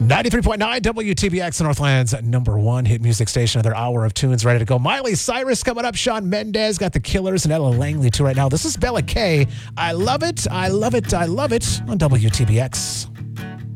93.9 WTBX, Northland's number one hit music station. Another hour of tunes ready to go. Miley Cyrus coming up. Shawn Mendes got the Killers and Ella Langley too right now. This is Bella K. I love it. I love it. I love it on WTBX.